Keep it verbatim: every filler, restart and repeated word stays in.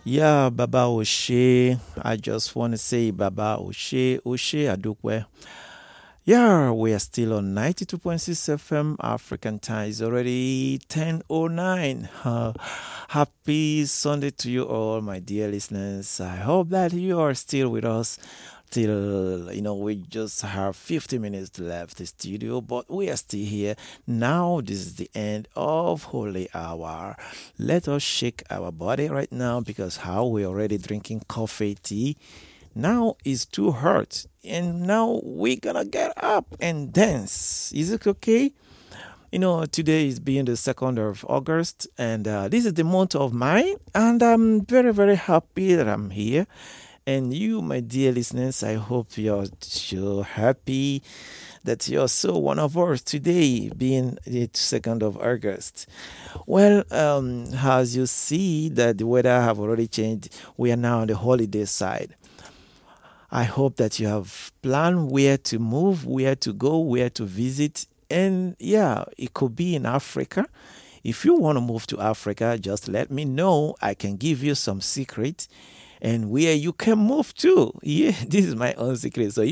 Yeah, Baba Oshe. I just want to say Baba Oshe, Oshe Adukwe. Yeah, we are still on ninety-two point six F M African time. It's already ten oh nine. Uh, happy Sunday to you all, my dear listeners. I hope that you are still with us till, you know, we just have fifty minutes left the studio, but we are still here. Now, this is the end of Holy Hour. Let us shake our body right now because how we already drinking coffee, tea, now it's too hot. And now we're gonna get up and dance. Is it okay? You know, today is being the second of August, and uh, this is the month of May, and I'm very, very happy that I'm here. And you, my dear listeners, I hope you're so happy that you're so one of us today, being the second of August. Well, um, as you see that the weather have already changed, we are now on the holiday side. I hope that you have planned where to move, where to go, where to visit. And yeah, it could be in Africa. If you want to move to Africa, just let me know. I can give you some secrets and where you can move to. Yeah, this is my own secret. So